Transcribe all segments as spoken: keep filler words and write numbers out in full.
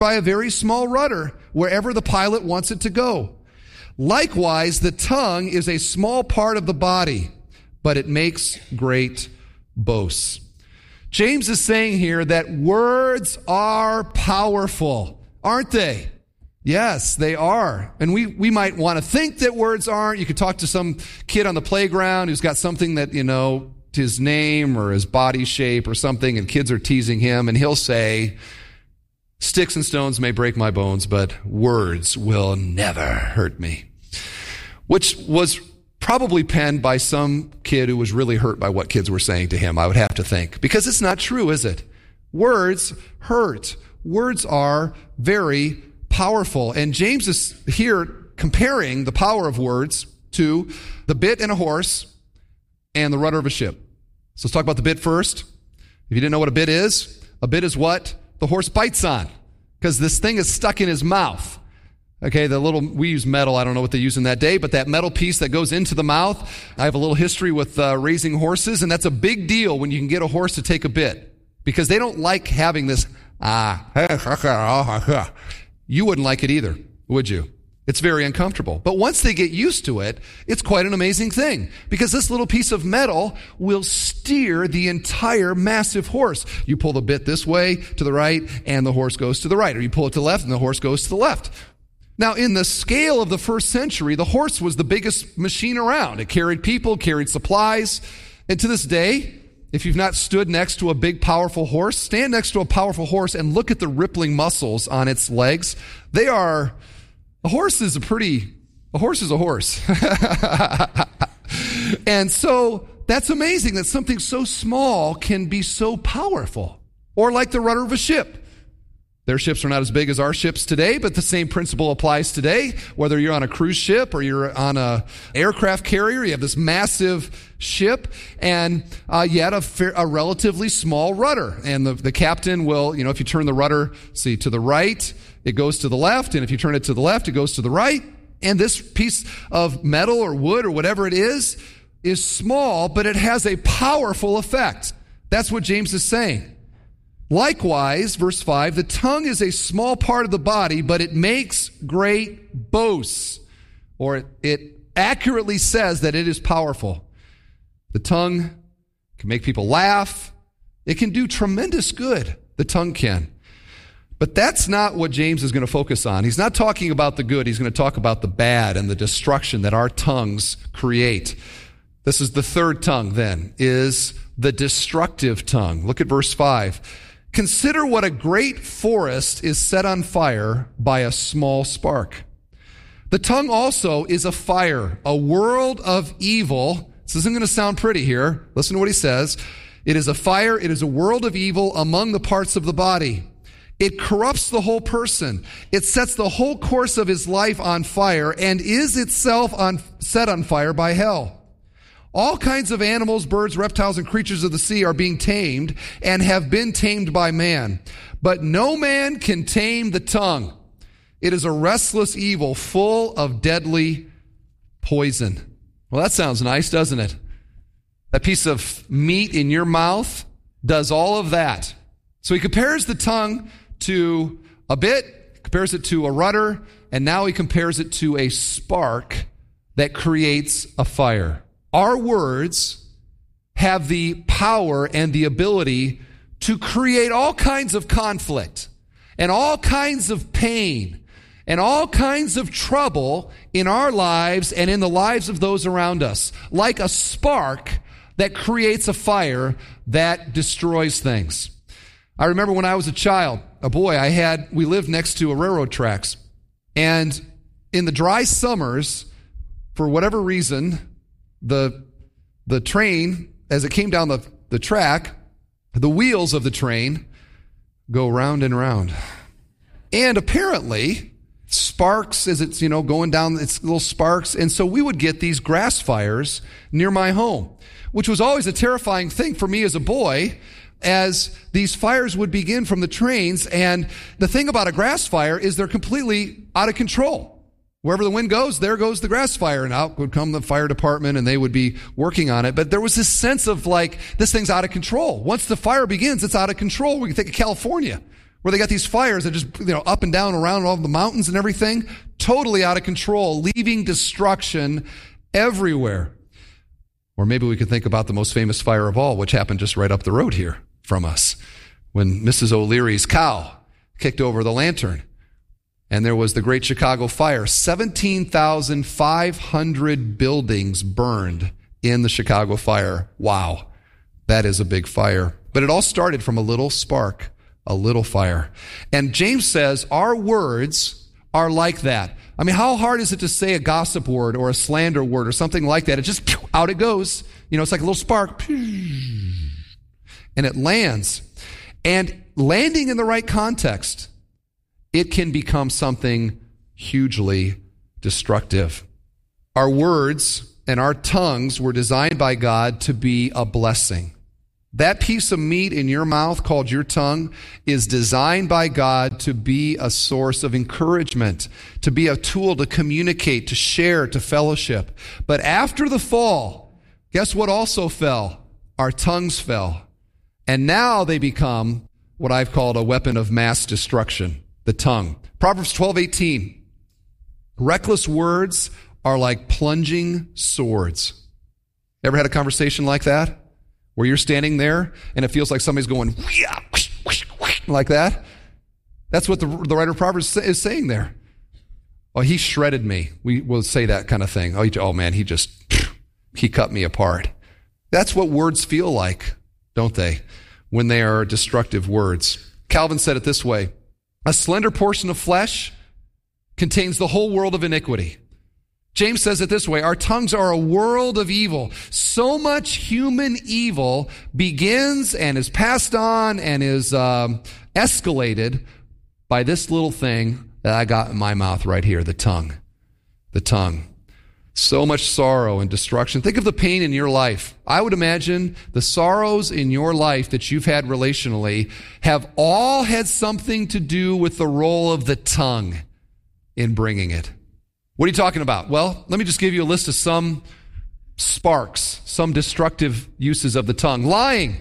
by a very small rudder wherever the pilot wants it to go. Likewise, the tongue is a small part of the body, but it makes great boasts. James is saying here that words are powerful, aren't they? Yes, they are. And we, we might want to think that words aren't. You could talk to some kid on the playground who's got something that, you know, his name or his body shape or something, and kids are teasing him, and he'll say, "Sticks and stones may break my bones, but words will never hurt me." Which was probably penned by some kid who was really hurt by what kids were saying to him, I would have to think. Because it's not true, is it? Words hurt. Words are very powerful. And James is here comparing the power of words to the bit in a horse and the rudder of a ship. So let's talk about the bit first. If you didn't know what a bit is, a bit is what the horse bites on, because this thing is stuck in his mouth. Okay, the little, we use metal, I don't know what they use in that day, but that metal piece that goes into the mouth, I have a little history with uh, raising horses, and that's a big deal when you can get a horse to take a bit, because they don't like having this, ah, you wouldn't like it either, would you? It's very uncomfortable. But once they get used to it, it's quite an amazing thing, because this little piece of metal will steer the entire massive horse. You pull the bit this way to the right, and the horse goes to the right, or you pull it to the left, and the horse goes to the left. Now, in the scale of the first century, the horse was the biggest machine around. It carried people, carried supplies. And to this day, if you've not stood next to a big, powerful horse, stand next to a powerful horse and look at the rippling muscles on its legs. They are, a horse is a pretty, a horse is a horse. And so that's amazing that something so small can be so powerful. Or like the rudder of a ship. Their ships are not as big as our ships today, but the same principle applies today. Whether you're on a cruise ship or you're on a aircraft carrier, you have this massive ship and uh, yet a, fair, a relatively small rudder. And the, the captain will, you know, if you turn the rudder, see, to the right, it goes to the left. And if you turn it to the left, it goes to the right. And this piece of metal or wood or whatever it is, is small, but it has a powerful effect. That's what James is saying. Likewise, verse five, the tongue is a small part of the body, but it makes great boasts. Or it, it accurately says that it is powerful. The tongue can make people laugh. It can do tremendous good. The tongue can. But that's not what James is going to focus on. He's not talking about the good. He's going to talk about the bad and the destruction that our tongues create. This is the third tongue then, is the destructive tongue. Look at verse five. Consider what a great forest is set on fire by a small spark. The tongue also is a fire, a world of evil. This isn't going to sound pretty here. Listen to what he says. It is a fire, it is a world of evil among the parts of the body. It corrupts the whole person. It sets the whole course of his life on fire and is itself on, set on fire by hell. All kinds of animals, birds, reptiles, and creatures of the sea are being tamed and have been tamed by man. But no man can tame the tongue. It is a restless evil full of deadly poison. Well, that sounds nice, doesn't it? That piece of meat in your mouth does all of that. So he compares the tongue to a bit, compares it to a rudder, and now he compares it to a spark that creates a fire. Our words have the power and the ability to create all kinds of conflict and all kinds of pain and all kinds of trouble in our lives and in the lives of those around us, like a spark that creates a fire that destroys things. I remember when I was a child, a boy, I had, we lived next to a railroad tracks, and in the dry summers, for whatever reason, The the train, as it came down the, the track, the wheels of the train go round and round. And apparently, sparks as it's, you know, going down, it's little sparks. And so we would get these grass fires near my home, which was always a terrifying thing for me as a boy, as these fires would begin from the trains. And the thing about a grass fire is they're completely out of control. Wherever the wind goes, there goes the grass fire. And out would come the fire department and they would be working on it. But there was this sense of like, this thing's out of control. Once the fire begins, it's out of control. We can think of California, where they got these fires that just, you know, up and down around all the mountains and everything, totally out of control, leaving destruction everywhere. Or maybe we could think about the most famous fire of all, which happened just right up the road here from us, when Missus O'Leary's cow kicked over the lantern. And there was the Great Chicago Fire. seventeen thousand five hundred buildings burned in the Chicago Fire. Wow, that is a big fire. But it all started from a little spark, a little fire. And James says our words are like that. I mean, how hard is it to say a gossip word or a slander word or something like that? It just, out it goes. You know, it's like a little spark. And it lands. And landing in the right context, it can become something hugely destructive. Our words and our tongues were designed by God to be a blessing. That piece of meat in your mouth called your tongue is designed by God to be a source of encouragement, to be a tool to communicate, to share, to fellowship. But after the fall, guess what also fell? Our tongues fell. And now they become what I've called a weapon of mass destruction. The tongue. Proverbs twelve eighteen. Reckless words are like plunging swords. Ever had a conversation like that? Where you're standing there and it feels like somebody's going like that? That's what the, the writer of Proverbs is saying there. Oh, he shredded me. We will say that kind of thing. Oh, he, oh man, he just, he cut me apart. That's what words feel like, don't they? When they are destructive words. Calvin said it this way. A slender portion of flesh contains the whole world of iniquity. James says it this way, our tongues are a world of evil. So much human evil begins and is passed on and is um, escalated by this little thing that I got in my mouth right here, the tongue. The tongue. So much sorrow and destruction. Think of the pain in your life. I would imagine the sorrows in your life that you've had relationally have all had something to do with the role of the tongue in bringing it. What are you talking about? Well, let me just give you a list of some sparks, some destructive uses of the tongue. Lying.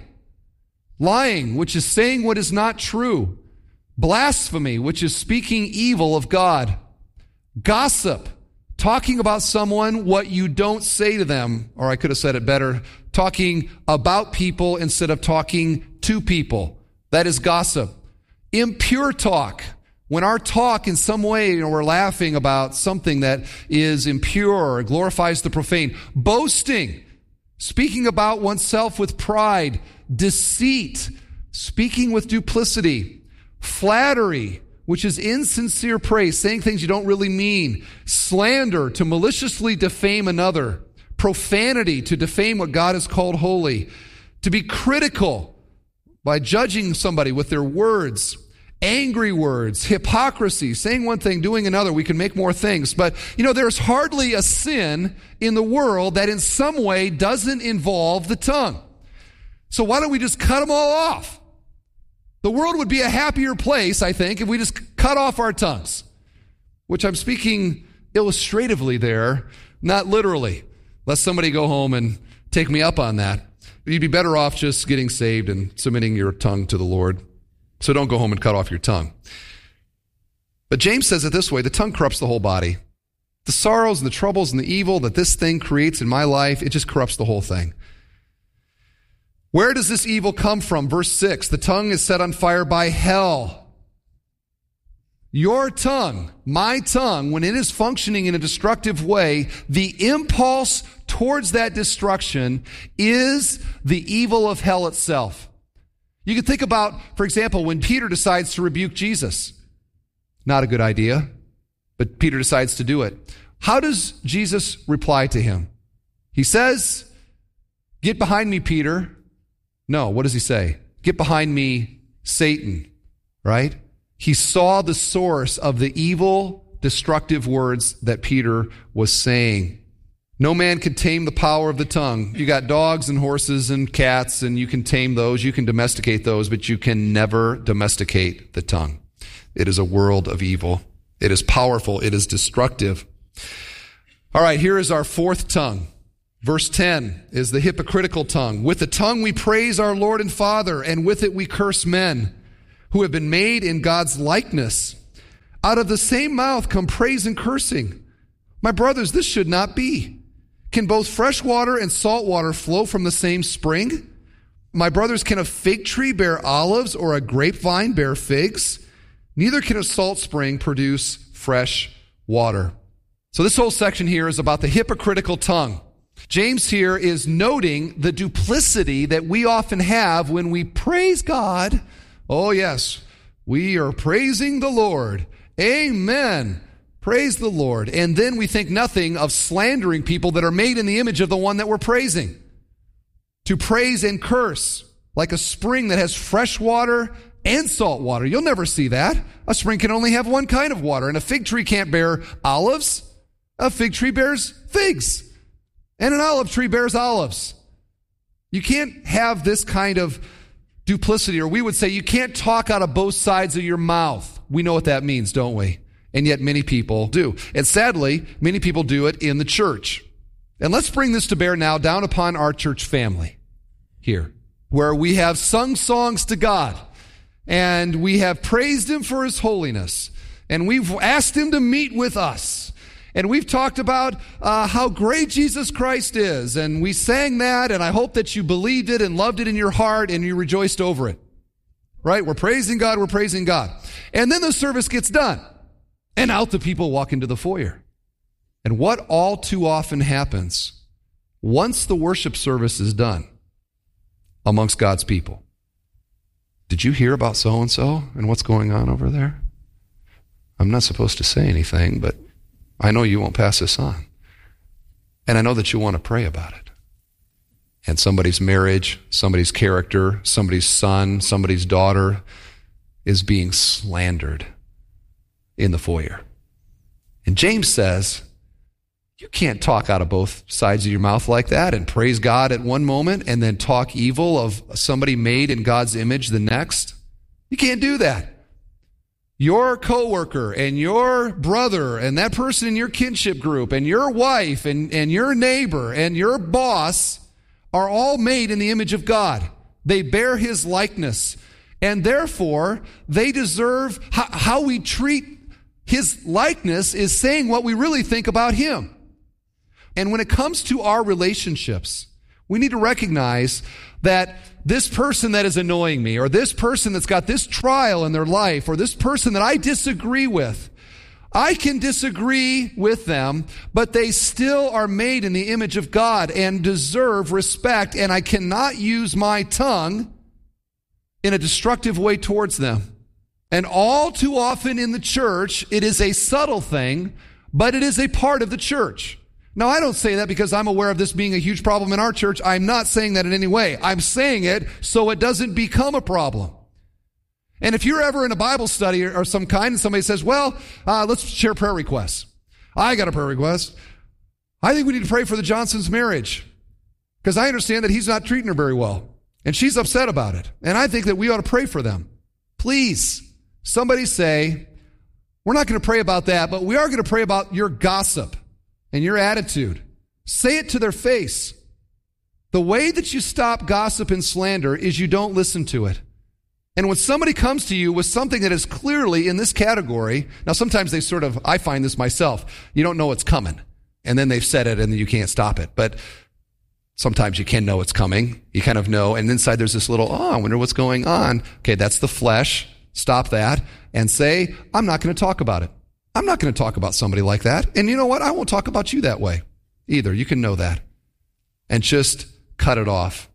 Lying, which is saying what is not true. Blasphemy, which is speaking evil of God. Gossip. Talking about someone what you don't say to them, or I could have said it better, talking about people instead of talking to people. That is gossip. Impure talk. When our talk in some way, you know, we're laughing about something that is impure or glorifies the profane. Boasting. Speaking about oneself with pride. Deceit. Speaking with duplicity. Flattery, which is insincere praise, saying things you don't really mean. Slander, to maliciously defame another. Profanity, to defame what God has called holy. To be critical by judging somebody with their words. Angry words. Hypocrisy, saying one thing, doing another. We can make more things. But, you know, there's hardly a sin in the world that in some way doesn't involve the tongue. So why don't we just cut them all off? The world would be a happier place, I think, if we just cut off our tongues, which I'm speaking illustratively there, not literally. Let somebody go home and take me up on that. You'd be better off just getting saved and submitting your tongue to the Lord. So don't go home and cut off your tongue. But James says it this way, the tongue corrupts the whole body. The sorrows and the troubles and the evil that this thing creates in my life, it just corrupts the whole thing. Where does this evil come from? Verse six, the tongue is set on fire by hell. Your tongue, my tongue, when it is functioning in a destructive way, the impulse towards that destruction is the evil of hell itself. You can think about, for example, when Peter decides to rebuke Jesus. Not a good idea, but Peter decides to do it. How does Jesus reply to him? He says, "Get behind me, Peter." No, what does he say? "Get behind me, Satan," right? He saw the source of the evil, destructive words that Peter was saying. No man can tame the power of the tongue. You got dogs and horses and cats, and you can tame those, you can domesticate those, but you can never domesticate the tongue. It is a world of evil. It is powerful. It is destructive. All right, here is our fourth tongue. Verse ten is the hypocritical tongue. With the tongue we praise our Lord and Father, and with it we curse men. who have been made in God's likeness. Out of the same mouth come praise and cursing. My brothers, this should not be. Can both fresh water and salt water flow from the same spring? My brothers, can a fig tree bear olives or a grapevine bear figs? Neither can a salt spring produce fresh water. So this whole section here is about the hypocritical tongue. James here is noting the duplicity that we often have when we praise God. Oh yes, we are praising the Lord. Amen. Praise the Lord. And then we think nothing of slandering people that are made in the image of the one that we're praising. To praise and curse, like a spring that has fresh water and salt water. You'll never see that. A spring can only have one kind of water, and a fig tree can't bear olives. A fig tree bears figs, and an olive tree bears olives. You can't have this kind of duplicity, or we would say you can't talk out of both sides of your mouth. We know what that means, don't we? And yet many people do. And sadly, many people do it in the church. And let's bring this to bear now down upon our church family here, where we have sung songs to God, and we have praised Him for His holiness, and we've asked Him to meet with us, and we've talked about uh, how great Jesus Christ is, and we sang that, and I hope that you believed it and loved it in your heart, and you rejoiced over it. Right? We're praising God, we're praising God. And then the service gets done, and out the people walk into the foyer. And what all too often happens once the worship service is done amongst God's people? Did you hear about so-and-so and what's going on over there? I'm not supposed to say anything, but I know you won't pass this on. And I know that you want to pray about it. And somebody's marriage, somebody's character, somebody's son, somebody's daughter is being slandered in the foyer. And James says, you can't talk out of both sides of your mouth like that and praise God at one moment and then talk evil of somebody made in God's image the next. You can't do that. Your coworker and your brother and that person in your kinship group and your wife and, and your neighbor and your boss are all made in the image of God. They bear His likeness. And therefore, they deserve how, how we treat His likeness is saying what we really think about Him. And when it comes to our relationships, we need to recognize that this person that is annoying me, or this person that's got this trial in their life, or this person that I disagree with, I can disagree with them, but they still are made in the image of God and deserve respect, and I cannot use my tongue in a destructive way towards them. And all too often in the church, it is a subtle thing, but it is a part of the church. Now, I don't say that because I'm aware of this being a huge problem in our church. I'm not saying that in any way. I'm saying it so it doesn't become a problem. And if you're ever in a Bible study or, or some kind and somebody says, well, uh, let's share prayer requests. I got a prayer request. I think we need to pray for the Johnsons' marriage because I understand that he's not treating her very well and she's upset about it. And I think that we ought to pray for them. Please, somebody say, we're not going to pray about that, but we are going to pray about your gossip and your attitude. Say it to their face. The way that you stop gossip and slander is you don't listen to it. And when somebody comes to you with something that is clearly in this category, now sometimes they sort of, I find this myself, you don't know what's coming. And then they've said it and then you can't stop it. But sometimes you can know it's coming. You kind of know. And inside there's this little, oh, I wonder what's going on. Okay, that's the flesh. Stop that and say, I'm not going to talk about it. I'm not going to talk about somebody like that. And you know what? I won't talk about you that way either. You can know that. And just cut it off.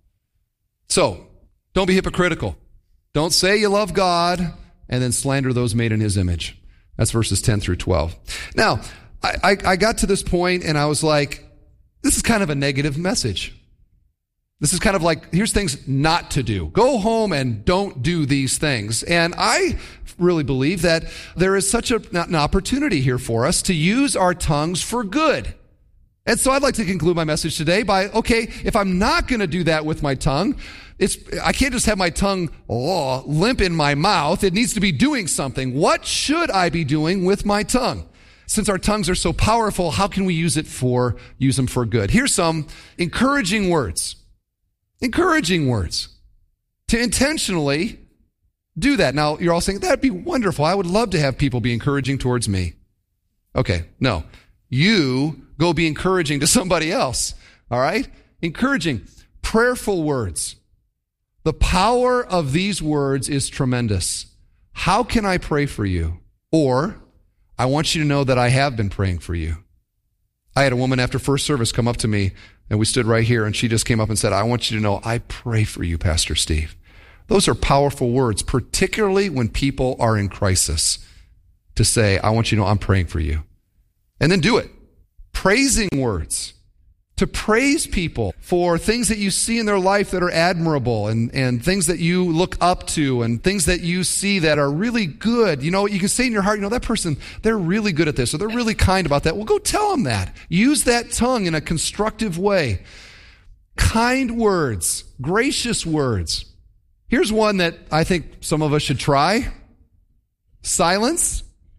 So, don't be hypocritical. Don't say you love God and then slander those made in His image. That's verses ten through twelve. Now, I, I, I got to this point and I was like, this is kind of a negative message. This is kind of like, here's things not to do. Go home and don't do these things. And I really believe that there is such a, an opportunity here for us to use our tongues for good. And so I'd like to conclude my message today by, okay, if I'm not going to do that with my tongue, it's, I can't just have my tongue oh, limp in my mouth. It needs to be doing something. What should I be doing with my tongue? Since our tongues are so powerful, how can we use it for, use them for good? Here's some encouraging words. Encouraging words. To intentionally Do that. Now, you're all saying, that'd be wonderful. I would love to have people be encouraging towards me. Okay, no. You go be encouraging to somebody else, all right? Encouraging, prayerful words. The power of these words is tremendous. How can I pray for you? Or, I want you to know that I have been praying for you. I had a woman after first service come up to me, and we stood right here, and she just came up and said, I want you to know I pray for you, Pastor Steve. Those are powerful words, particularly when people are in crisis, to say, I want you to know I'm praying for you. And then do it. Praising words. To praise people for things that you see in their life that are admirable and, and things that you look up to and things that you see that are really good. You know, you can say in your heart, you know, that person, they're really good at this or they're really kind about that. Well, go tell them that. Use that tongue in a constructive way. Kind words, gracious words. Here's one that I think some of us should try. Silence.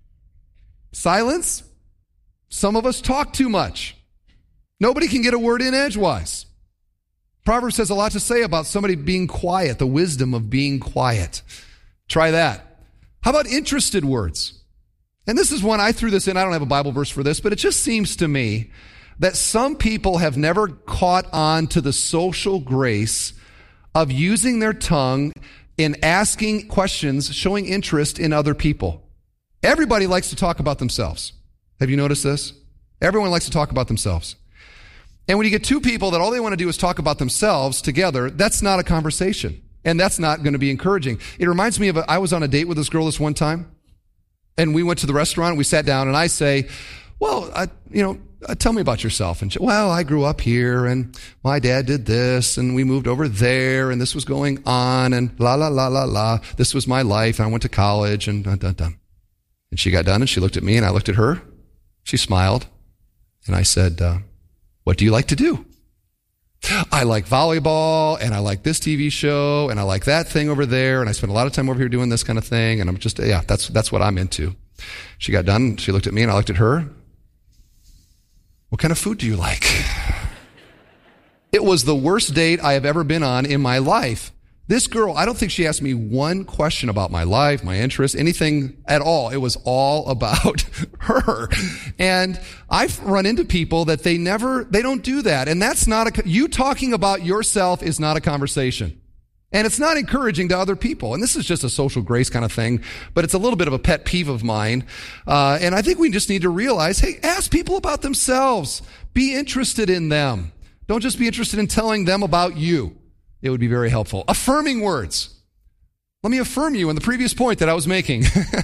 Silence. Some of us talk too much. Nobody can get a word in edgewise. Proverbs has a lot to say about somebody being quiet, the wisdom of being quiet. Try that. How about interested words? And this is one, I threw this in, I don't have a Bible verse for this, but it just seems to me that some people have never caught on to the social grace of using their tongue in asking questions, showing interest in other people. Everybody likes to talk about themselves. Have you noticed this? Everyone likes to talk about themselves. And when you get two people that all they want to do is talk about themselves together, that's not a conversation. And that's not going to be encouraging. It reminds me of, a, I was on a date with this girl this one time, and we went to the restaurant, we sat down, and I say, well, I, you know, uh, tell me about yourself. And she, well, I grew up here, and my dad did this, and we moved over there, and this was going on, and la, la, la, la, la. This was my life, and I went to college, and dun, dun, dun. And she got done, and she looked at me, and I looked at her. She smiled, and I said, uh, what do you like to do? I like volleyball, and I like this T V show, and I like that thing over there, and I spend a lot of time over here doing this kind of thing, and I'm just, yeah, that's that's what I'm into. She got done, she looked at me, and I looked at her. What kind of food do you like? It was the worst date I have ever been on in my life. This girl, I don't think she asked me one question about my life, my interests, anything at all. It was all about her. And I've run into people that they never, they don't do that. And that's not a, you talking about yourself is not a conversation. And it's not encouraging to other people. And this is just a social grace kind of thing, but it's a little bit of a pet peeve of mine. Uh, and I think we just need to realize, hey, ask people about themselves. Be interested in them. Don't just be interested in telling them about you. It would be very helpful. Affirming words. Let me affirm you in the previous point that I was making.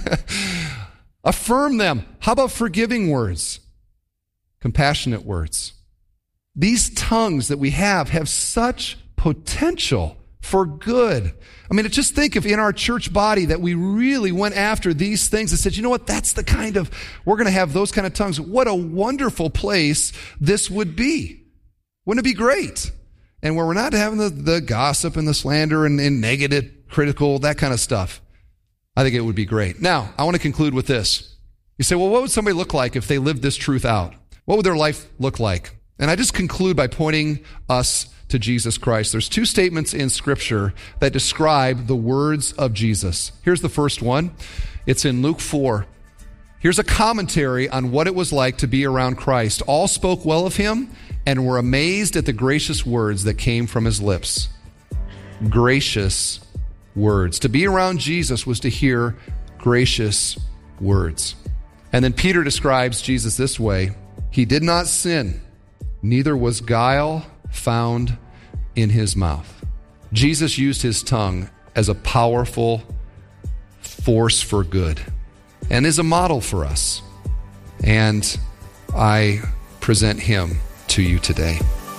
Affirm them. How about forgiving words? Compassionate words. These tongues that we have have such potential for good. I mean, just think if in our church body that we really went after these things and said, you know what, that's the kind of, we're going to have those kind of tongues. What a wonderful place this would be. Wouldn't it be great? And where we're not having the, the gossip and the slander and, and negative, critical, that kind of stuff. I think it would be great. Now, I want to conclude with this. You say, well, what would somebody look like if they lived this truth out? What would their life look like? And I just conclude by pointing us to Jesus Christ. There's two statements in Scripture that describe the words of Jesus. Here's the first one. It's in Luke four. Here's a commentary on what it was like to be around Christ. All spoke well of him and were amazed at the gracious words that came from his lips. Gracious words. To be around Jesus was to hear gracious words. And then Peter describes Jesus this way. He did not sin, neither was guile found in his mouth. Jesus used his tongue as a powerful force for good and is a model for us. And I present him to you today.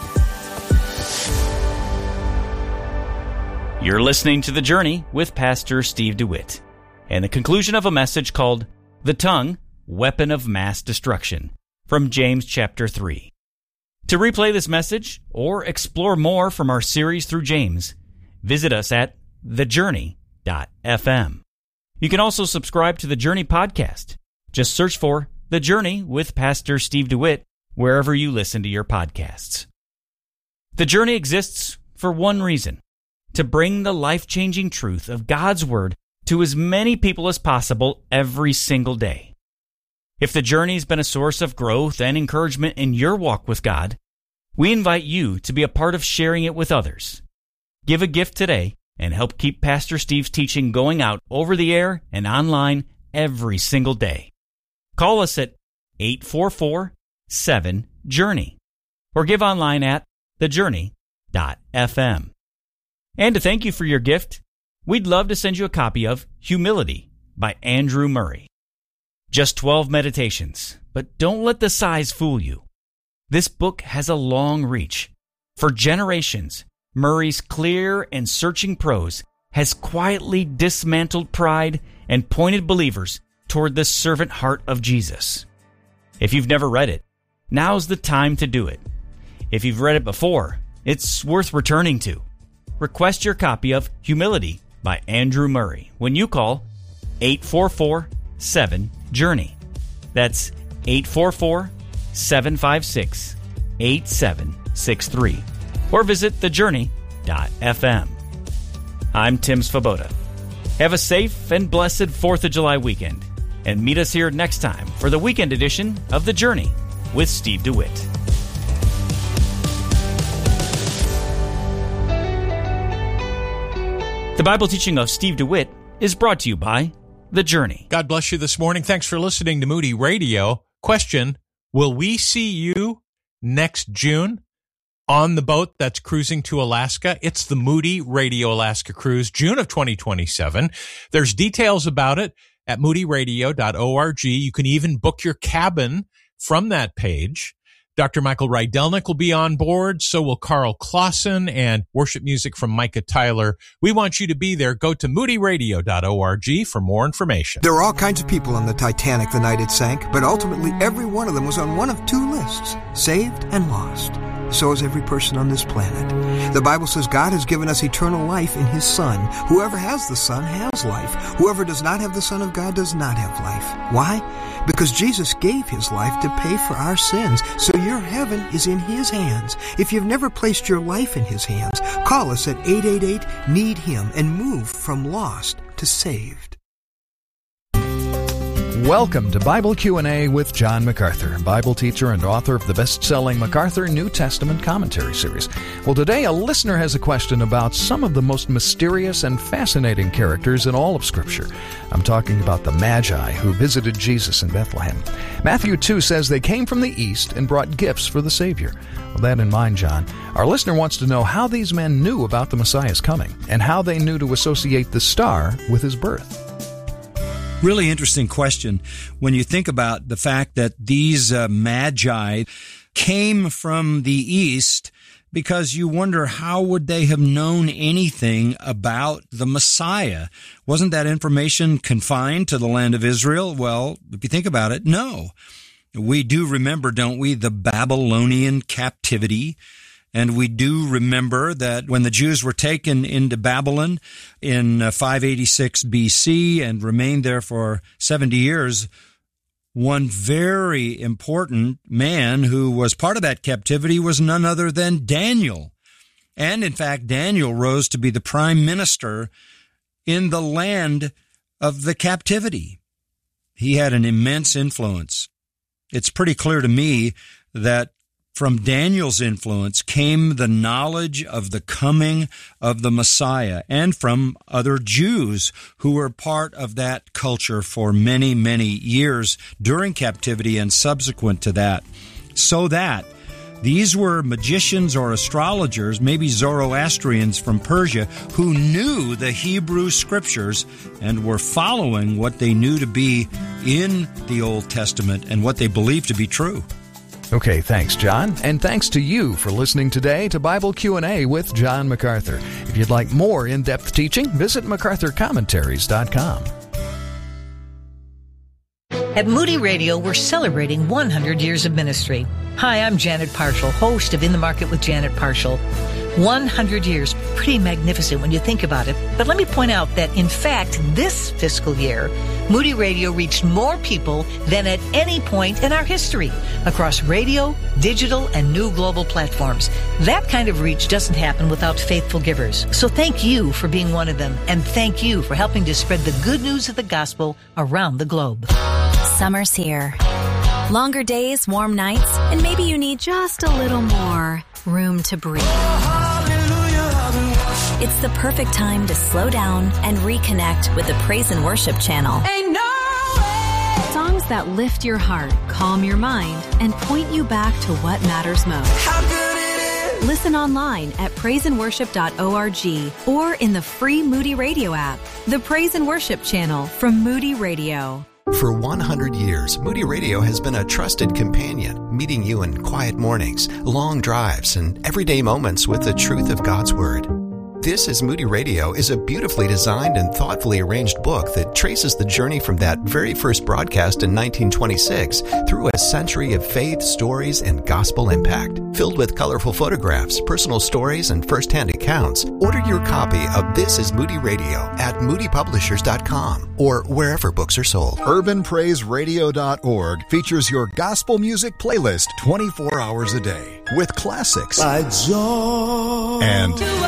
You're listening to The Journey with Pastor Steve DeWitt and the conclusion of a message called The Tongue, Weapon of Mass Destruction from James chapter three. To replay this message or explore more from our series through James, visit us at the journey dot f m. You can also subscribe to The Journey podcast. Just search for The Journey with Pastor Steve DeWitt wherever you listen to your podcasts. The Journey exists for one reason: to bring the life-changing truth of God's Word to as many people as possible every single day. If the journey's been a source of growth and encouragement in your walk with God, we invite you to be a part of sharing it with others. Give a gift today and help keep Pastor Steve's teaching going out over the air and online every single day. Call us at eight four four, seven, journey or give online at the journey dot f m. And to thank you for your gift, we'd love to send you a copy of Humility by Andrew Murray. Just twelve meditations, but don't let the size fool you. This book has a long reach. For generations, Murray's clear and searching prose has quietly dismantled pride and pointed believers toward the servant heart of Jesus. If you've never read it, now's the time to do it. If you've read it before, it's worth returning to. Request your copy of Humility by Andrew Murray when you call eight four four, seven, journey. That's eight four four, seven five six, eight seven six three. Or visit the journey dot f m. I'm Tim Svoboda. Have a safe and blessed fourth of July weekend, and meet us here next time for the weekend edition of The Journey with Steve DeWitt. The Bible teaching of Steve DeWitt is brought to you by The Journey. God bless you this morning. Thanks for listening to Moody Radio. Question, will we see you next June on the boat that's cruising to Alaska? It's the Moody Radio Alaska Cruise, June of twenty twenty-seven. There's details about it at moody radio dot org. You can even book your cabin from that page. Doctor Michael Rydelnik will be on board. So will Carl Clausen, and worship music from Micah Tyler. We want you to be there. Go to moody radio dot org for more information. There were all kinds of people on the Titanic the night it sank, but ultimately every one of them was on one of two lists, saved and lost. So is every person on this planet. The Bible says God has given us eternal life in His Son. Whoever has the Son has life. Whoever does not have the Son of God does not have life. Why? Because Jesus gave His life to pay for our sins. So your heaven is in His hands. If you've never placed your life in His hands, call us at eight eight eight, need him and move from lost to saved. Welcome to Bible Q and A with John MacArthur, Bible teacher and author of the best-selling MacArthur New Testament Commentary Series. Well, today a listener has a question about some of the most mysterious and fascinating characters in all of Scripture. I'm talking about the Magi who visited Jesus in Bethlehem. Matthew two says they came from the east and brought gifts for the Savior. With that in mind, John, our listener wants to know how these men knew about the Messiah's coming and how they knew to associate the star with His birth. Really interesting question when you think about the fact that these uh, magi came from the east, because you wonder how would they have known anything about the Messiah? Wasn't that information confined to the land of Israel? Well, if you think about it, no. We do remember, don't we, the Babylonian captivity. And we do remember that when the Jews were taken into Babylon in five eighty-six B C and remained there for seventy years, one very important man who was part of that captivity was none other than Daniel. And in fact, Daniel rose to be the prime minister in the land of the captivity. He had an immense influence. It's pretty clear to me that from Daniel's influence came the knowledge of the coming of the Messiah, and from other Jews who were part of that culture for many, many years during captivity and subsequent to that. So that these were magicians or astrologers, maybe Zoroastrians from Persia, who knew the Hebrew Scriptures and were following what they knew to be in the Old Testament and what they believed to be true. Okay, thanks, John. And thanks to you for listening today to Bible Q and A with John MacArthur. If you'd like more in-depth teaching, visit macarthur commentaries dot com. At Moody Radio, we're celebrating one hundred years of ministry. Hi, I'm Janet Parshall, host of In the Market with Janet Parshall. one hundred years. Pretty magnificent when you think about it. But let me point out that, in fact, this fiscal year, Moody Radio reached more people than at any point in our history across radio, digital, and new global platforms. That kind of reach doesn't happen without faithful givers. So thank you for being one of them, and thank you for helping to spread the good news of the gospel around the globe. Summer's here. Longer days, warm nights, and maybe you need just a little more room to breathe. It's the perfect time to slow down and reconnect with the Praise and Worship channel. Ain't no way. Songs that lift your heart, calm your mind, and point you back to what matters most. How good it is. Listen online at praise and worship dot org or in the free Moody Radio app. The Praise and Worship channel from Moody Radio. For one hundred years, Moody Radio has been a trusted companion, meeting you in quiet mornings, long drives, and everyday moments with the truth of God's Word. This is Moody Radio is a beautifully designed and thoughtfully arranged book that traces the journey from that very first broadcast in nineteen twenty-six through a century of faith, stories, and gospel impact. Filled with colorful photographs, personal stories, and first-hand accounts, order your copy of This is Moody Radio at moody publishers dot com or wherever books are sold. urban praise radio dot org features your gospel music playlist twenty-four hours a day with classics By joy and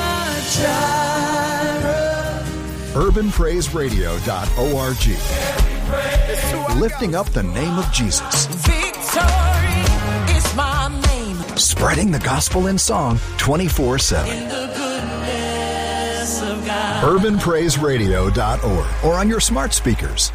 urban praise radio dot org, lifting up the name of Jesus. victory is my name. Spreading the gospel in song twenty-four seven. In the goodness of God. urban praise radio dot org or on your smart speakers.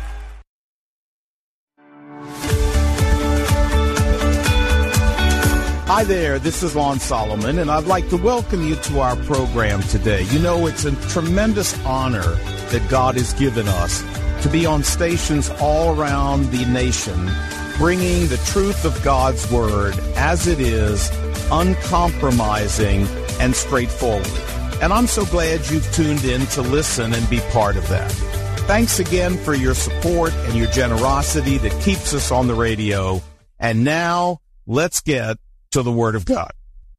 Hi there, this is Lon Solomon, and I'd like to welcome you to our program today. You know, it's a tremendous honor that God has given us to be on stations all around the nation, bringing the truth of God's Word as it is, uncompromising and straightforward. And I'm so glad you've tuned in to listen and be part of that. Thanks again for your support and your generosity that keeps us on the radio. And now, let's get to the Word of God.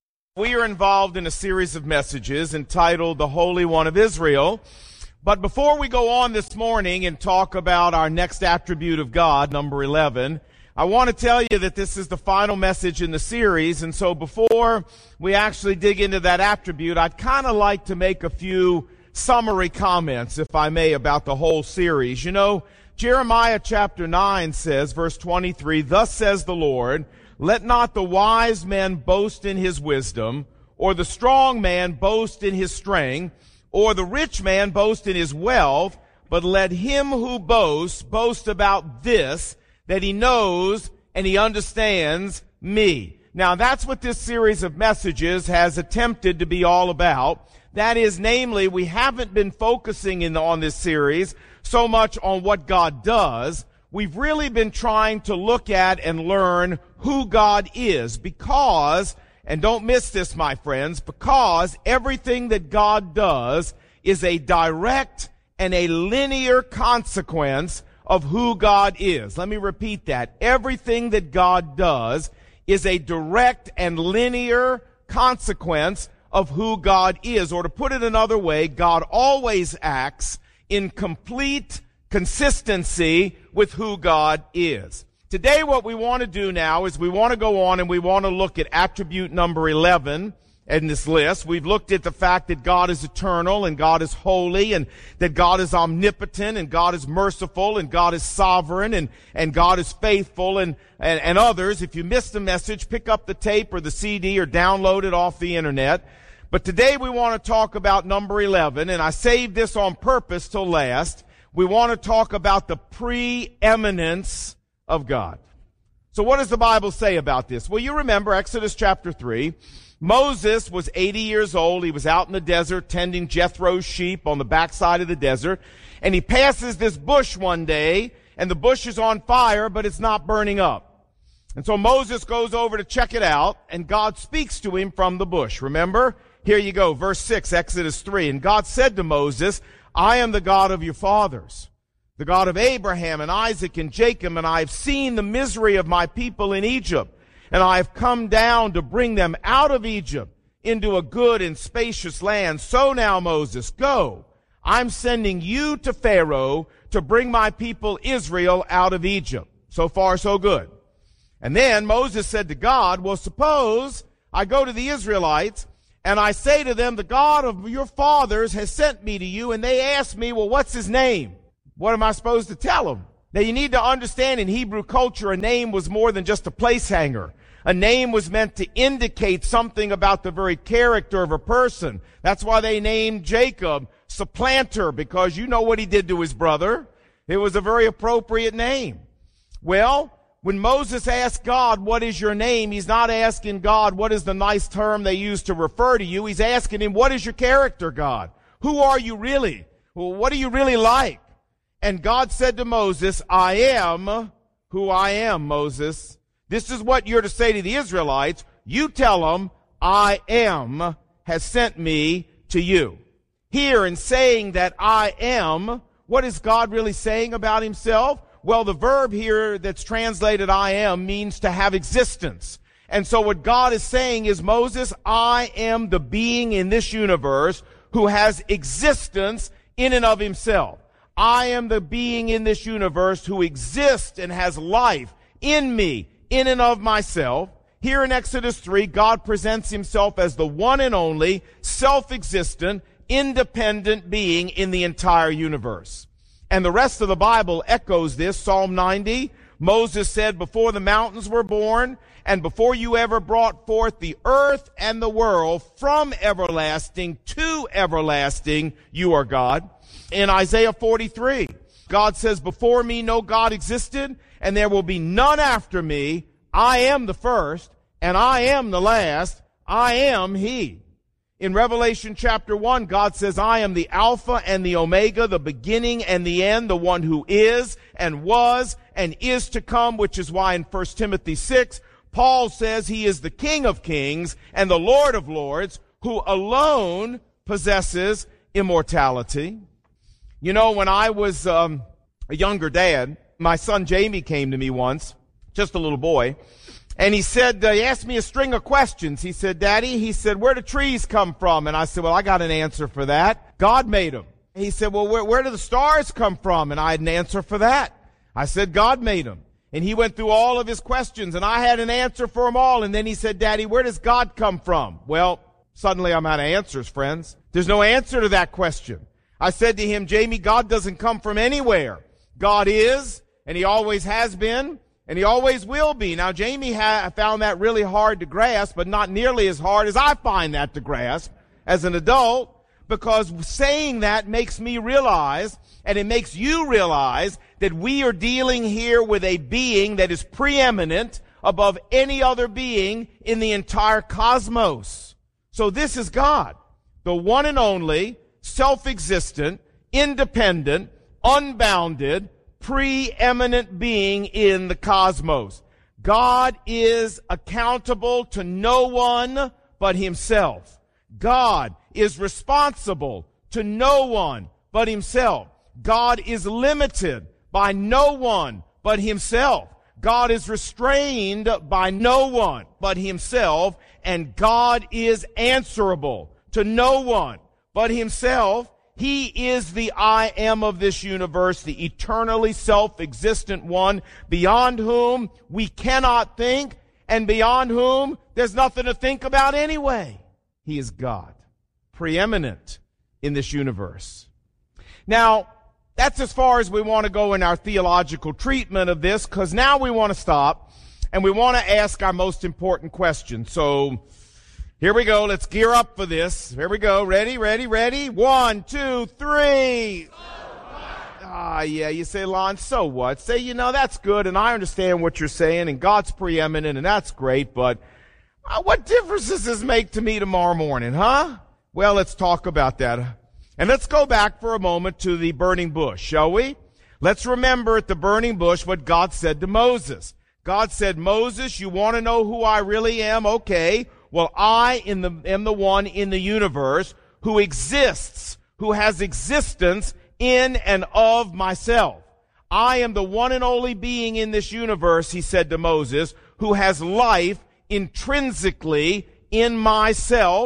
We are involved in a series of messages entitled The Holy One of Israel. But before we go on this morning and talk about our next attribute of God, number eleven, I want to tell you that this is the final message in the series. And so before we actually dig into that attribute, I'd kind of like to make a few summary comments, if I may, about the whole series. You know, Jeremiah chapter nine says, verse twenty-three, "Thus says the Lord, let not the wise man boast in his wisdom, or the strong man boast in his strength, or the rich man boast in his wealth, but let him who boasts boast about this, that he knows and he understands me." Now that's what this series of messages has attempted to be all about. That is, namely, we haven't been focusing in on this series so much on what God does. We've really been trying to look at and learn who God is, because, and don't miss this, my friends, because everything that God does is a direct and a linear consequence of who God is. Let me repeat that. Everything that God does is a direct and linear consequence of who God is. Or to put it another way, God always acts in complete consistency with who God is. Today what we want to do now is we want to go on and we want to look at attribute number eleven in this list. We've looked at the fact that God is eternal and God is holy and that God is omnipotent and God is merciful and God is sovereign and, and God is faithful and, and, and others. If you missed the message, pick up the tape or the C D or download it off the internet. But today we want to talk about number eleven, and I saved this on purpose till last. We want to talk about the preeminence of God. So what does the Bible say about this? Well, you remember Exodus chapter three. Moses was eighty years old. He was out in the desert tending Jethro's sheep on the backside of the desert. And he passes this bush one day, and the bush is on fire, but it's not burning up. And so Moses goes over to check it out, and God speaks to him from the bush. Remember? Here you go, verse six, Exodus three. "And God said to Moses, I am the God of your fathers, the God of Abraham and Isaac and Jacob, and I have seen the misery of my people in Egypt, and I have come down to bring them out of Egypt into a good and spacious land. So now, Moses, go. I'm sending you to Pharaoh to bring my people Israel out of Egypt. So far, so good. And then Moses said to God, well, suppose I go to the Israelites and I say to them, the God of your fathers has sent me to you, and they ask me, well, what's his name? What am I supposed to tell them? Now, you need to understand, in Hebrew culture, a name was more than just a place hanger. A name was meant to indicate something about the very character of a person. That's why they named Jacob Supplanter, because you know what he did to his brother. It was a very appropriate name. Well, when Moses asked God, what is your name? He's not asking God, what is the nice term they use to refer to you? He's asking him, what is your character, God? Who are you really? Well, what are you really like? And God said to Moses, I am who I am, Moses. This is what you're to say to the Israelites. You tell them, I am has sent me to you. Here, in saying that I am, what is God really saying about himself? Well, the verb here that's translated I am means to have existence. And so what God is saying is, Moses, I am the being in this universe who has existence in and of himself. I am the being in this universe who exists and has life in me, in and of myself. Here in Exodus three, God presents himself as the one and only, self-existent, independent being in the entire universe. And the rest of the Bible echoes this. Psalm ninety, Moses said, before the mountains were born, and before you ever brought forth the earth and the world, from everlasting to everlasting, you are God. In Isaiah forty-three, God says, before me no God existed, and there will be none after me. I am the first, and I am the last. I am he. In Revelation chapter one, God says, I am the Alpha and the Omega, the beginning and the end, the one who is and was and is to come, which is why in First Timothy six, Paul says he is the King of kings and the Lord of lords, who alone possesses immortality. You know, when I was um, a younger dad, my son Jamie came to me once, just a little boy, and he said, uh, he asked me a string of questions. He said, Daddy, he said, where do trees come from? And I said, well, I got an answer for that. God made them. He said, well, where, where do the stars come from? And I had an answer for that. I said, God made them. And he went through all of his questions, and I had an answer for them all. And then he said, Daddy, where does God come from? Well, suddenly I'm out of answers, friends. There's no answer to that question. I said to him, Jamie, God doesn't come from anywhere. God is, and he always has been, and he always will be. Now, Jamie ha- found that really hard to grasp, but not nearly as hard as I find that to grasp as an adult, because saying that makes me realize, and it makes you realize, that we are dealing here with a being that is preeminent above any other being in the entire cosmos. So this is God, the one and only, self-existent, independent, unbounded, preeminent being in the cosmos. God is accountable to no one but himself. God is responsible to no one but himself. God is limited by no one but himself. God is restrained by no one but himself. And God is answerable to no one but himself. He is the I am of this universe, the eternally self-existent one, beyond whom we cannot think, and beyond whom there's nothing to think about anyway. He is God, preeminent in this universe. Now, that's as far as we want to go in our theological treatment of this, because now we want to stop and we want to ask our most important question. So, here we go. Let's gear up for this. Here we go. Ready, ready, ready? One, two, three. Ah, yeah, you say, Lon, so what? Say, you know, that's good, and I understand what you're saying, and God's preeminent, and that's great, but uh, what difference does this make to me tomorrow morning, huh? Well, let's talk about that. And let's go back for a moment to the burning bush, shall we? Let's remember at the burning bush what God said to Moses. God said, Moses, you want to know who I really am? Okay. Well, I in the, am the one in the universe who exists, who has existence in and of myself. I am the one and only being in this universe, he said to Moses, who has life intrinsically in myself.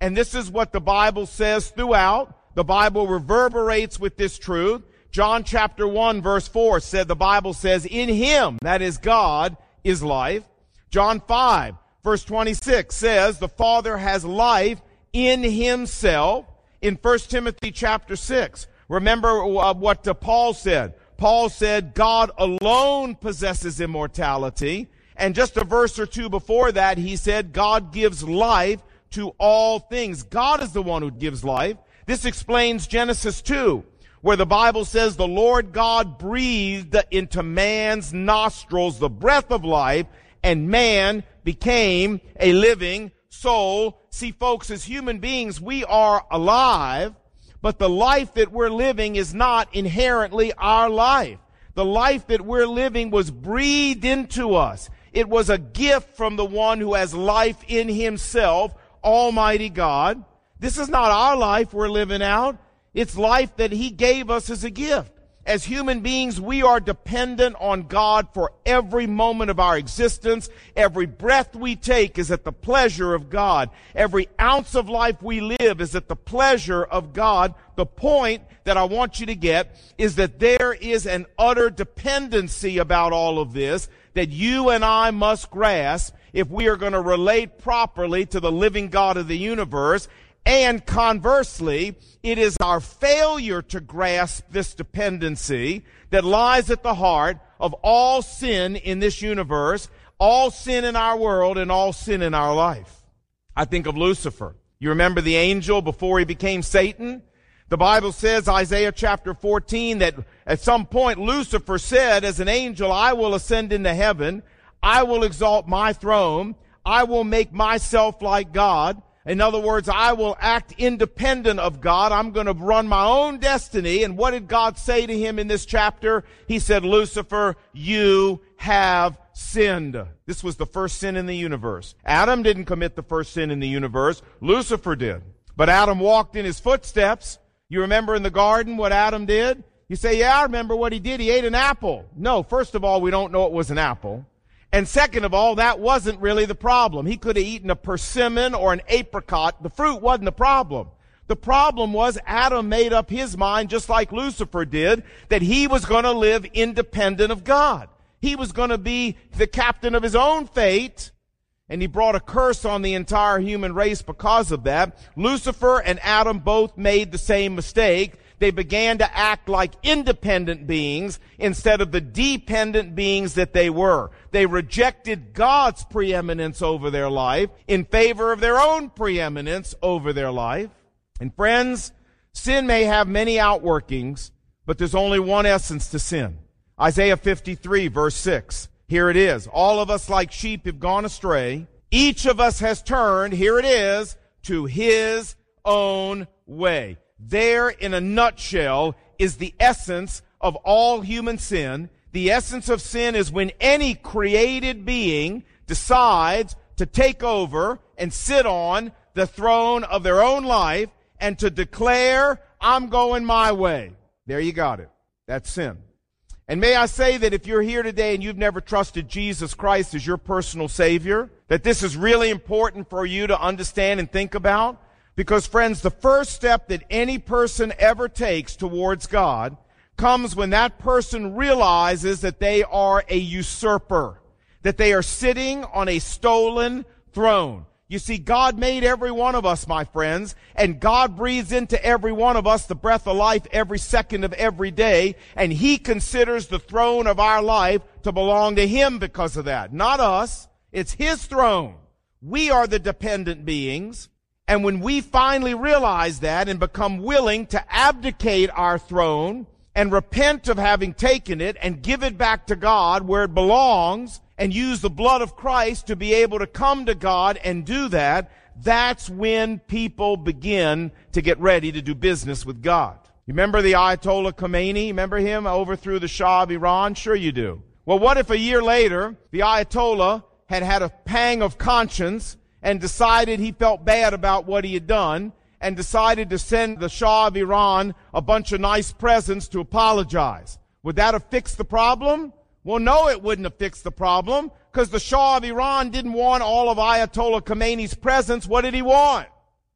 And this is what the Bible says throughout. The Bible reverberates with this truth. John chapter one verse four said, the Bible says, in him, that is God, is life. John five verse twenty-six says, the Father has life in himself. In First Timothy chapter six, remember uh, what uh, Paul said. Paul said, God alone possesses immortality. And just a verse or two before that, he said, God gives life to all things. God is the one who gives life. This explains Genesis two, where the Bible says the Lord God breathed into man's nostrils the breath of life, and man became a living soul. See, folks, as human beings, we are alive, but the life that we're living is not inherently our life. The life that we're living was breathed into us. It was a gift from the one who has life in himself, Almighty God. This is not our life we're living out. It's life that he gave us as a gift. As human beings, we are dependent on God for every moment of our existence. Every breath we take is at the pleasure of God. Every ounce of life we live is at the pleasure of God. The point that I want you to get is that there is an utter dependency about all of this that you and I must grasp if we are going to relate properly to the living God of the universe. And conversely, it is our failure to grasp this dependency that lies at the heart of all sin in this universe, all sin in our world, and all sin in our life. I think of Lucifer. You remember the angel before he became Satan? The Bible says, Isaiah chapter fourteen, that at some point Lucifer said as an angel, I will ascend into heaven, I will exalt my throne, I will make myself like God. In other words, I will act independent of God. I'm going to run my own destiny. And what did God say to him in this chapter? He said, Lucifer, you have sinned. This was the first sin in the universe. Adam didn't commit the first sin in the universe. Lucifer did. But Adam walked in his footsteps. You remember in the garden what Adam did? You say, yeah, I remember what he did. He ate an apple. No, first of all, we don't know it was an apple. And second of all, that wasn't really the problem. He could have eaten a persimmon or an apricot. The fruit wasn't the problem. The problem was Adam made up his mind, just like Lucifer did, that he was going to live independent of God. He was going to be the captain of his own fate, and he brought a curse on the entire human race because of that. Lucifer and Adam both made the same mistake. They began to act like independent beings instead of the dependent beings that they were. They rejected God's preeminence over their life in favor of their own preeminence over their life. And friends, sin may have many outworkings, but there's only one essence to sin. Isaiah fifty-three, verse six. Here it is. All of us like sheep have gone astray. Each of us has turned, here it is, to his own way. There, in a nutshell, is the essence of all human sin. The essence of sin is when any created being decides to take over and sit on the throne of their own life and to declare, I'm going my way. There you got it. That's sin. And may I say that if you're here today and you've never trusted Jesus Christ as your personal Savior, that this is really important for you to understand and think about. Because, friends, the first step that any person ever takes towards God comes when that person realizes that they are a usurper, that they are sitting on a stolen throne. You see, God made every one of us, my friends, and God breathes into every one of us the breath of life every second of every day, and He considers the throne of our life to belong to Him because of that. Not us. It's His throne. We are the dependent beings. And when we finally realize that and become willing to abdicate our throne and repent of having taken it and give it back to God where it belongs and use the blood of Christ to be able to come to God and do that, that's when people begin to get ready to do business with God. You remember the Ayatollah Khomeini? Remember him? Overthrew the Shah of Iran? Sure you do. Well, what if a year later the Ayatollah had had a pang of conscience and decided he felt bad about what he had done, and decided to send the Shah of Iran a bunch of nice presents to apologize? Would that have fixed the problem? Well, no, it wouldn't have fixed the problem, because the Shah of Iran didn't want all of Ayatollah Khomeini's presents. What did he want?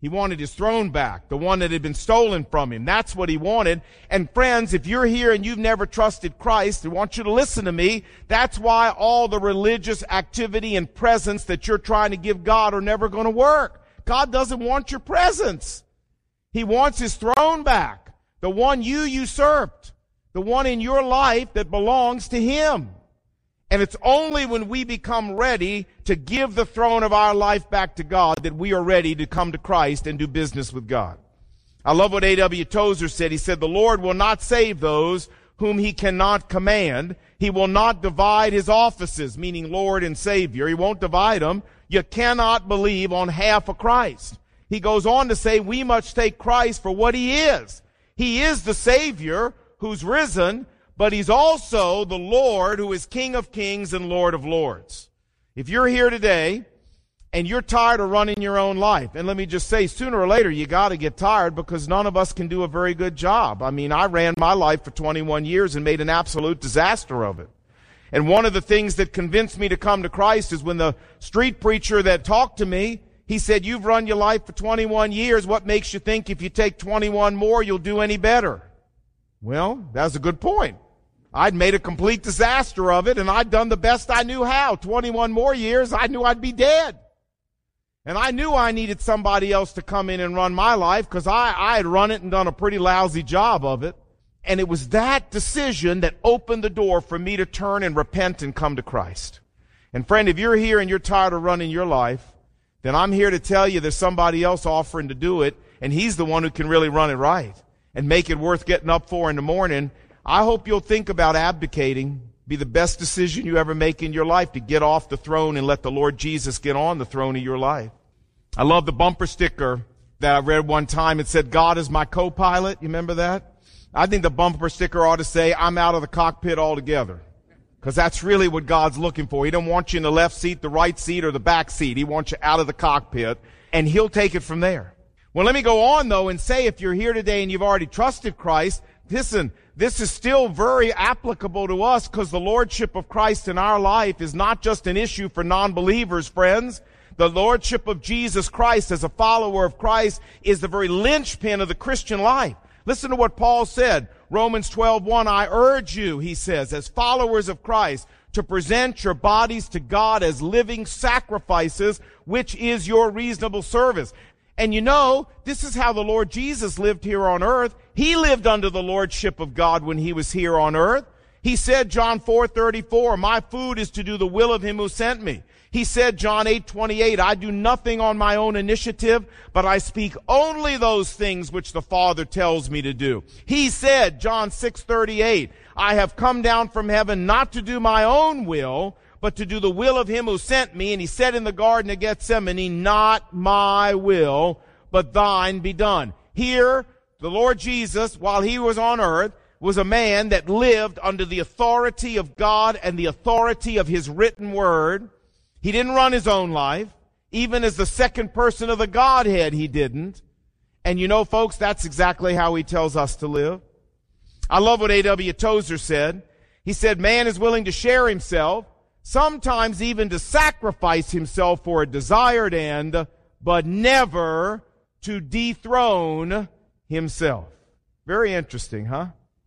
He wanted his throne back, the one that had been stolen from him. That's what he wanted. And friends, if you're here and you've never trusted Christ, I want you to listen to me. That's why all the religious activity and presence that you're trying to give God are never going to work. God doesn't want your presence. He wants his throne back, the one you usurped, the one in your life that belongs to him. And it's only when we become ready to give the throne of our life back to God that we are ready to come to Christ and do business with God. I love what A W Tozer said. He said, the Lord will not save those whom he cannot command. He will not divide his offices, meaning Lord and Savior. He won't divide them. You cannot believe on half of Christ. He goes on to say we must take Christ for what he is. He is the Savior who's risen, but he's also the Lord who is King of kings and Lord of lords. If you're here today and you're tired of running your own life, and let me just say, sooner or later you got to get tired because none of us can do a very good job. I mean, I ran my life for twenty-one years and made an absolute disaster of it. And one of the things that convinced me to come to Christ is when the street preacher that talked to me, he said, you've run your life for twenty-one years. What makes you think if you take twenty-one more, you'll do any better? Well, that's a good point. I'd made a complete disaster of it, and I'd done the best I knew how. twenty-one more years, I knew I'd be dead. And I knew I needed somebody else to come in and run my life because I, I had run it and done a pretty lousy job of it. And it was that decision that opened the door for me to turn and repent and come to Christ. And friend, if you're here and you're tired of running your life, then I'm here to tell you there's somebody else offering to do it, and he's the one who can really run it right and make it worth getting up for in the morning. I hope you'll think about abdicating. Be the best decision you ever make in your life to get off the throne and let the Lord Jesus get on the throne of your life. I love the bumper sticker that I read one time. It said, God is my co-pilot. You remember that? I think the bumper sticker ought to say, I'm out of the cockpit altogether. Because that's really what God's looking for. He don't want you in the left seat, the right seat, or the back seat. He wants you out of the cockpit, and he'll take it from there. Well, let me go on, though, and say if you're here today and you've already trusted Christ, listen, this is still very applicable to us because the lordship of Christ in our life is not just an issue for non-believers, friends. The lordship of Jesus Christ as a follower of Christ is the very linchpin of the Christian life. Listen to what Paul said. Romans twelve one, I urge you, he says, as followers of Christ, to present your bodies to God as living sacrifices, which is your reasonable service. And you know, this is how the Lord Jesus lived here on earth. He lived under the lordship of God when he was here on earth. He said, John four thirty-four, my food is to do the will of him who sent me. He said, John eight twenty-eight, I do nothing on my own initiative, but I speak only those things which the Father tells me to do. He said, John six thirty-eight, I have come down from heaven not to do my own will, but to do the will of him who sent me. And he said in the Garden of Gethsemane, not my will, but thine be done. Here, the Lord Jesus, while he was on earth, was a man that lived under the authority of God and the authority of his written word. He didn't run his own life. Even as the second person of the Godhead, he didn't. And you know, folks, that's exactly how he tells us to live. I love what A W Tozer said. He said, man is willing to share himself, sometimes even to sacrifice himself for a desired end, but never to dethrone himself. Very interesting, huh?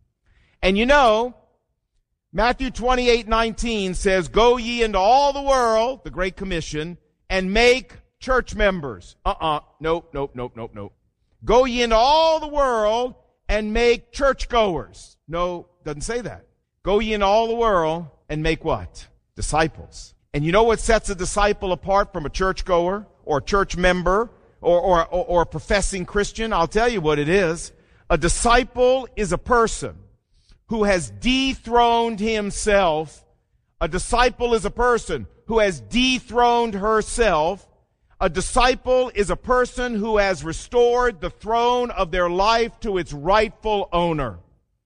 And you know, Matthew twenty-eight nineteen says, go ye into all the world, the Great Commission, and make church members. Uh-uh. Nope, nope, nope, nope, nope. Go ye into all the world and make churchgoers. No, doesn't say that. Go ye into all the world and make what? Disciples. And you know what sets a disciple apart from a churchgoer or a church member or, or, or, or a professing Christian? I'll tell you what it is. A disciple is a person who has dethroned himself. A disciple is a person who has dethroned herself. A disciple is a person who has restored the throne of their life to its rightful owner.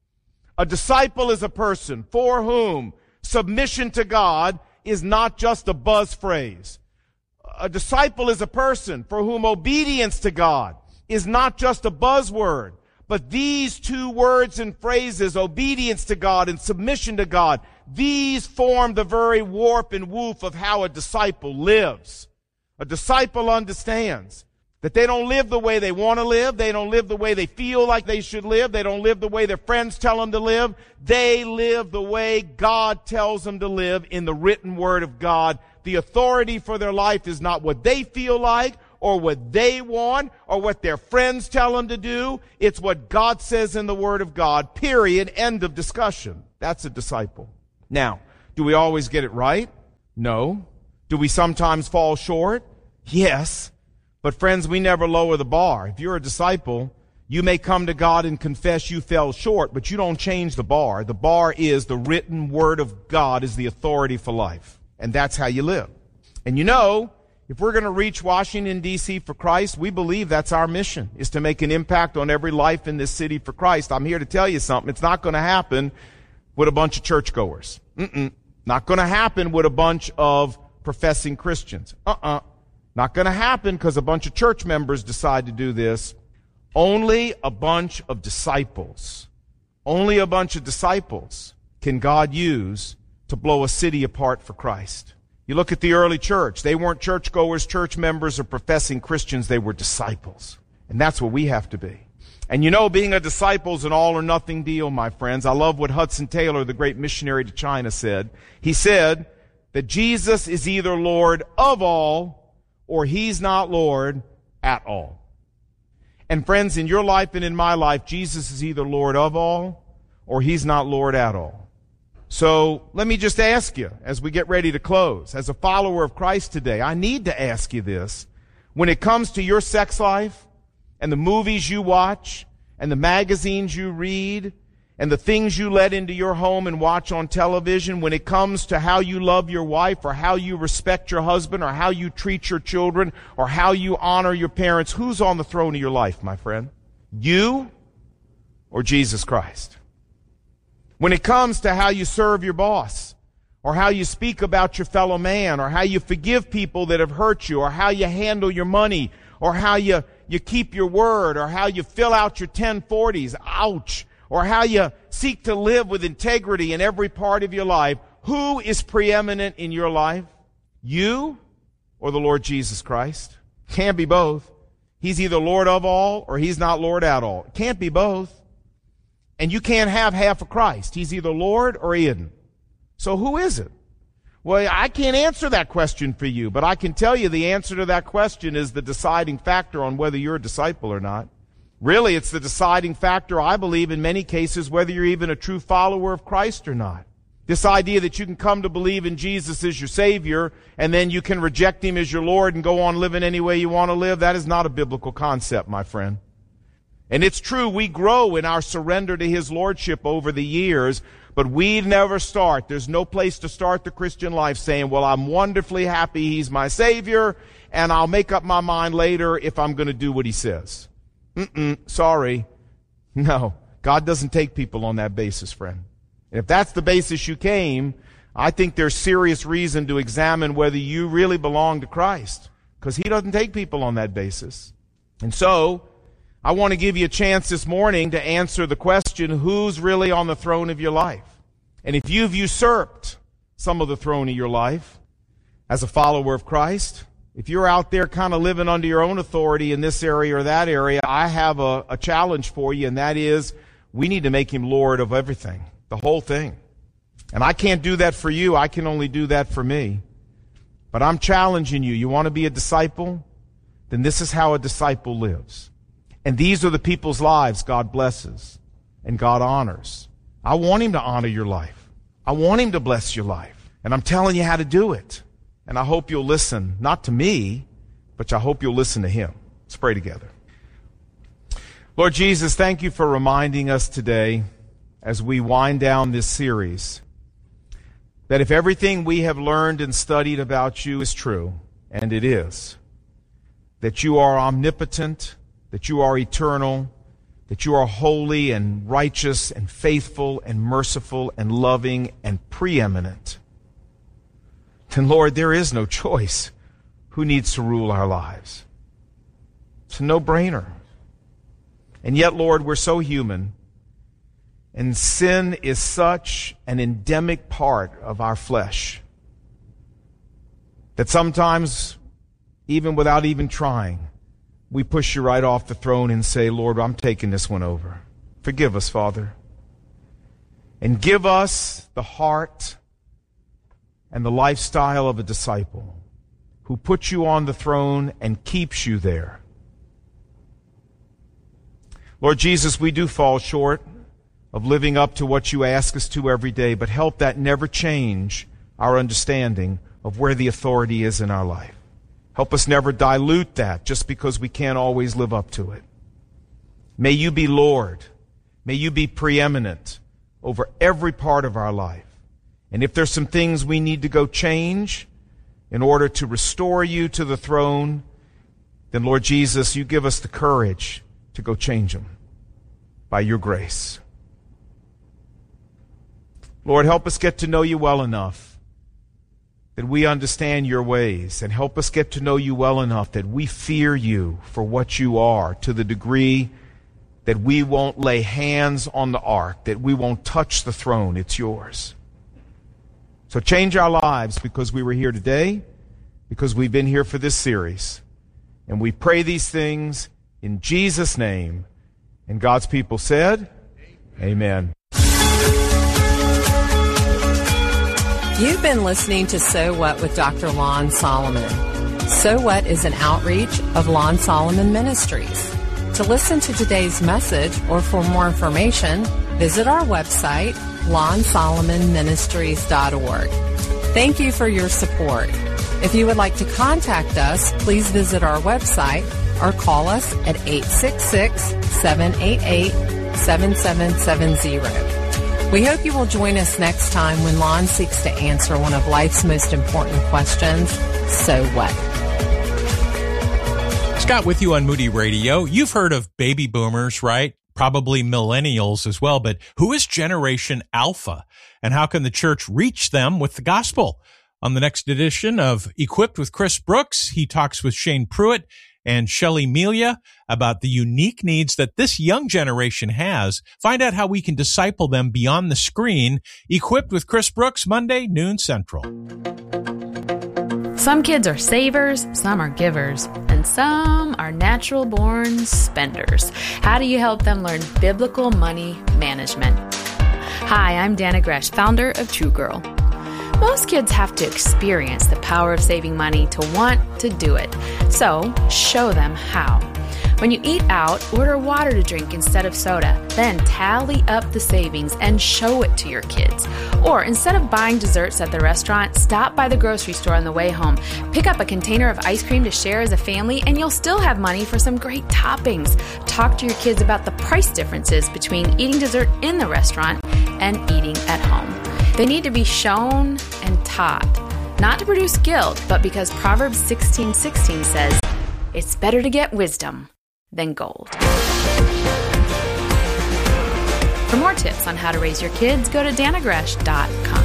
A disciple is a person for whom submission to God is not just a buzz phrase. A disciple is a person for whom obedience to God is not just a buzzword. But these two words and phrases, obedience to God and submission to God, these form the very warp and woof of how a disciple lives. A disciple understands That they don't live the way they want to live. They don't live the way they feel like they should live. They don't live the way their friends tell them to live. They live the way God tells them to live in the written word of God. The authority for their life is not what they feel like or what they want or what their friends tell them to do. It's what God says in the word of God, period, end of discussion. That's a disciple. Now, do we always get it right? No. Do we sometimes fall short? Yes. But friends, we never lower the bar. If you're a disciple, you may come to God and confess you fell short, but you don't change the bar. The bar is the written word of God is the authority for life. And that's how you live. And you know, if we're going to reach Washington, D C for Christ, we believe that's our mission, is to make an impact on every life in this city for Christ. I'm here to tell you something. It's not going to happen with a bunch of churchgoers. Mm-mm. Not going to happen with a bunch of professing Christians. Uh-uh. Not going to happen because a bunch of church members decide to do this. Only a bunch of disciples, only a bunch of disciples can God use to blow a city apart for Christ. You look at the early church. They weren't churchgoers, church members, or professing Christians. They were disciples. And that's what we have to be. And you know, being a disciple is an all or nothing deal, my friends. I love what Hudson Taylor, the great missionary to China, said. He said that Jesus is either Lord of all or he's not Lord at all. And friends, in your life and in my life, Jesus is either Lord of all or he's not Lord at all. So let me just ask you as we get ready to close, as a follower of Christ today, I need to ask you this. When it comes to your sex life and the movies you watch and the magazines you read and the things you let into your home and watch on television, when it comes to how you love your wife or how you respect your husband or how you treat your children or how you honor your parents, who's on the throne of your life, my friend? You or Jesus Christ? When it comes to how you serve your boss or how you speak about your fellow man or how you forgive people that have hurt you or how you handle your money or how you, you keep your word or how you fill out your ten forties, ouch, or how you seek to live with integrity in every part of your life, who is preeminent in your life? You or the Lord Jesus Christ? Can't be both. He's either Lord of all or he's not Lord at all. It can't be both. And you can't have half of Christ. He's either Lord or he isn't. So who is it? Well, I can't answer that question for you, but I can tell you the answer to that question is the deciding factor on whether you're a disciple or not. Really, it's the deciding factor, I believe, in many cases, whether you're even a true follower of Christ or not. This idea that you can come to believe in Jesus as your Savior and then you can reject Him as your Lord and go on living any way you want to live, that is not a biblical concept, my friend. And it's true, we grow in our surrender to His Lordship over the years, but we never start. There's no place to start the Christian life saying, well, I'm wonderfully happy He's my Savior, and I'll make up my mind later if I'm going to do what He says. Mm-mm, sorry. No, God doesn't take people on that basis, friend. And if that's the basis you came, I think there's serious reason to examine whether you really belong to Christ, because He doesn't take people on that basis. And so, I want to give you a chance this morning to answer the question, who's really on the throne of your life? And if you've usurped some of the throne of your life as a follower of Christ, if you're out there kind of living under your own authority in this area or that area, I have a, a challenge for you, and that is we need to make Him Lord of everything, the whole thing. And I can't do that for you. I can only do that for me. But I'm challenging you. You want to be a disciple? Then this is how a disciple lives. And these are the people's lives God blesses and God honors. I want Him to honor your life. I want Him to bless your life. And I'm telling you how to do it. And I hope you'll listen, not to me, but I hope you'll listen to Him. Let's pray together. Lord Jesus, thank You for reminding us today as we wind down this series that if everything we have learned and studied about You is true, and it is, that You are omnipotent, that You are eternal, that You are holy and righteous and faithful and merciful and loving and preeminent, then, Lord, there is no choice who needs to rule our lives. It's a no-brainer. And yet, Lord, we're so human, and sin is such an endemic part of our flesh that sometimes, even without even trying, we push you right off the throne and say, Lord, I'm taking this one over. Forgive us, Father. And give us the heart and the lifestyle of a disciple who puts you on the throne and keeps you there. Lord Jesus, we do fall short of living up to what you ask us to every day, but help that never change our understanding of where the authority is in our life. Help us never dilute that just because we can't always live up to it. May you be Lord. May you be preeminent over every part of our life. And if there's some things we need to go change in order to restore you to the throne, then Lord Jesus, you give us the courage to go change them by your grace. Lord, help us get to know you well enough that we understand your ways, and help us get to know you well enough that we fear you for what you are, to the degree that we won't lay hands on the ark, that we won't touch the throne. It's yours. So change our lives, because we were here today, because we've been here for this series. And we pray these things in Jesus' name. And God's people said, Amen. You've been listening to So What with Doctor Lon Solomon. So What is an outreach of Lon Solomon Ministries. To listen to today's message or for more information, visit our website, lon solomon ministries dot org. Thank you for your support. If you would like to contact us, please visit our website or call us at eight six six, seven eight eight, seven seven seven zero. We hope you will join us next time when Lon seeks to answer one of life's most important questions, so what? Scott with you on Moody Radio. You've heard of baby boomers, right? Probably millennials as well, but who is Generation Alpha, and how can the church reach them with the gospel? On the next edition of Equipped with Chris Brooks, he talks with Shane Pruitt and Shelley Melia about the unique needs that this young generation has. Find out how we can disciple them beyond the screen. Equipped with Chris Brooks, Monday, noon Central. Some kids are savers, some are givers, and some are natural-born spenders. How do you help them learn biblical money management? Hi, I'm Dana Gresh, founder of True Girl. Most kids have to experience the power of saving money to want to do it. So, show them how. When you eat out, order water to drink instead of soda. Then tally up the savings and show it to your kids. Or instead of buying desserts at the restaurant, stop by the grocery store on the way home. Pick up a container of ice cream to share as a family, and you'll still have money for some great toppings. Talk to your kids about the price differences between eating dessert in the restaurant and eating at home. They need to be shown and taught, not to produce guilt, but because Proverbs sixteen sixteen says, it's better to get wisdom than gold. For more tips on how to raise your kids, go to dana gresh dot com.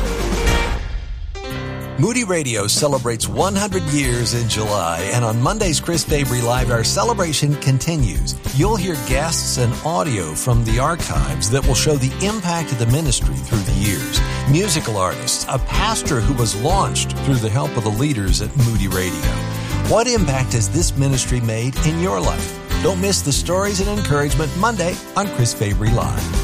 Moody Radio celebrates one hundred years in July, and on Monday's Chris Fabry Live, our celebration continues. You'll hear guests and audio from the archives that will show the impact of the ministry through the years. Musical artists, a pastor who was launched through the help of the leaders at Moody Radio. What impact has this ministry made in your life? Don't miss the stories and encouragement Monday on Chris Fabry Live.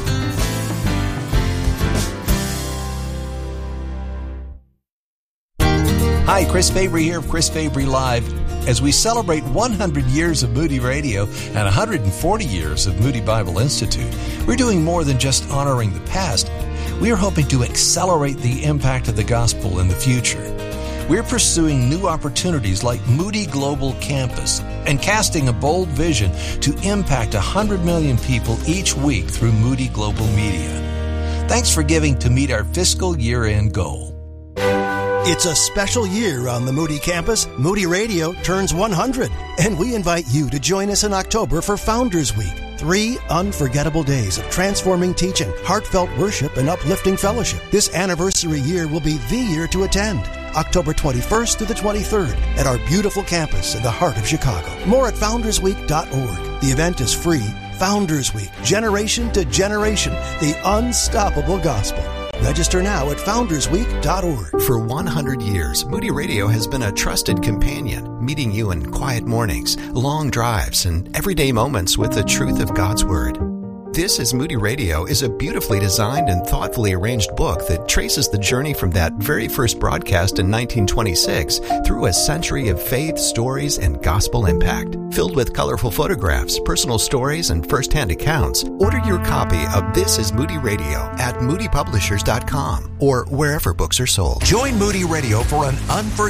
Hi, Chris Fabry here of Chris Fabry Live. As we celebrate one hundred years of Moody Radio and one hundred forty years of Moody Bible Institute, we're doing more than just honoring the past. We are hoping to accelerate the impact of the gospel in the future. We're pursuing new opportunities like Moody Global Campus and casting a bold vision to impact one hundred million people each week through Moody Global Media. Thanks for giving to meet our fiscal year-end goal. It's a special year on the Moody campus. Moody Radio turns one hundred, and we invite you to join us in October for Founders Week. Three unforgettable days of transforming teaching, heartfelt worship, and uplifting fellowship. This anniversary year will be the year to attend. October twenty-first to the twenty-third at our beautiful campus in the heart of Chicago. More at founders week dot org. The event is free. Founders Week, generation to generation, the unstoppable gospel. Register now at founders week dot org. For one hundred years, Moody Radio has been a trusted companion, meeting you in quiet mornings, long drives, and everyday moments with the truth of God's Word. This is Moody Radio is a beautifully designed and thoughtfully arranged book that traces the journey from that very first broadcast in nineteen twenty-six through a century of faith, stories, and gospel impact. Filled with colorful photographs, personal stories, and first-hand accounts, order your copy of This is Moody Radio at moody publishers dot com or wherever books are sold. Join Moody Radio for an unforgettable